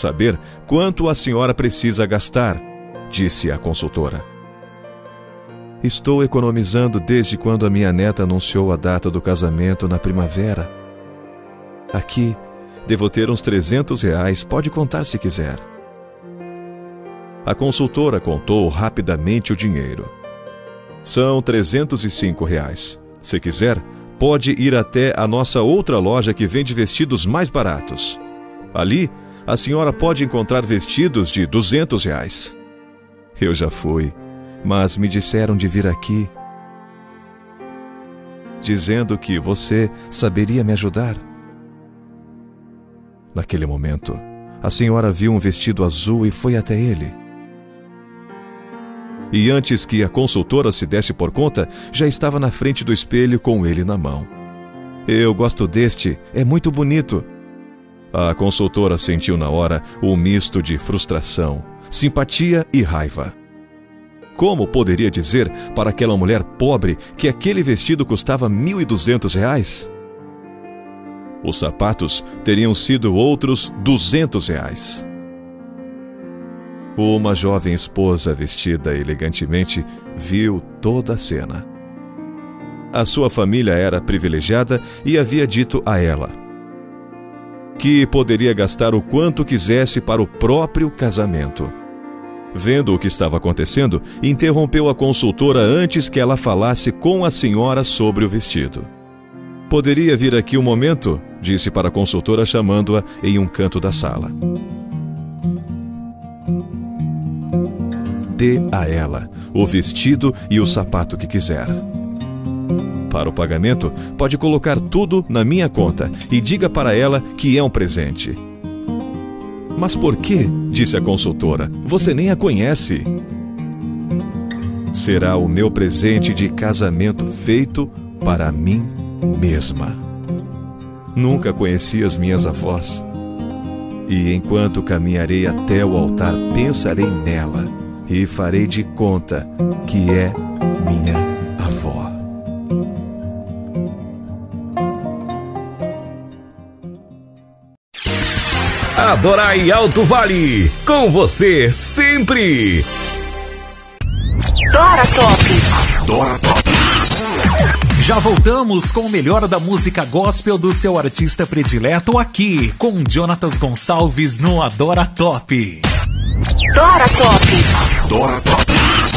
saber quanto a senhora precisa gastar, disse a consultora. Estou economizando desde quando a minha neta anunciou a data do casamento na primavera. Aqui, devo ter uns R$300, pode contar se quiser. A consultora contou rapidamente o dinheiro. São R$305. Se quiser, pode ir até a nossa outra loja que vende vestidos mais baratos. Ali, a senhora pode encontrar vestidos de R$200. Eu já fui, mas me disseram de vir aqui, dizendo que você saberia me ajudar. Naquele momento, a senhora viu um vestido azul e foi até ele. E antes que a consultora se desse por conta, já estava na frente do espelho com ele na mão. Eu gosto deste, é muito bonito. A consultora sentiu na hora um misto de frustração, simpatia e raiva. Como poderia dizer para aquela mulher pobre que aquele vestido custava R$1.200? Os sapatos teriam sido outros R$200. Uma jovem esposa vestida elegantemente viu toda a cena. A sua família era privilegiada e havia dito a ela que poderia gastar o quanto quisesse para o próprio casamento. Vendo o que estava acontecendo, interrompeu a consultora antes que ela falasse com a senhora sobre o vestido. Poderia vir aqui um momento? Disse para a consultora, chamando-a em um canto da sala. Dê a ela o vestido e o sapato que quiser. Para o pagamento, pode colocar tudo na minha conta e diga para ela que é um presente. Mas por quê? Disse a consultora. Você nem a conhece. Será o meu presente de casamento feito para mim mesma. Nunca conheci as minhas avós. E enquanto caminharei até o altar, pensarei nela e farei de conta que é minha avó. Adorai Alto Vale, com você sempre. Dora Top. Dora Top. Já voltamos com o melhor da música gospel do seu artista predileto aqui, com Jonatas Gonçalves no Adora Top. Dora Top. Dora Top.